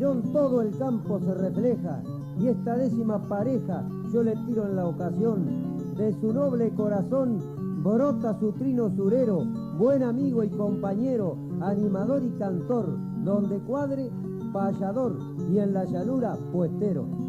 Girón todo el campo se refleja, y esta 10ª pareja yo le tiro en la ocasión. De su noble corazón brota su trino surero, buen amigo y compañero, animador y cantor, donde cuadre payador y en la llanura puestero.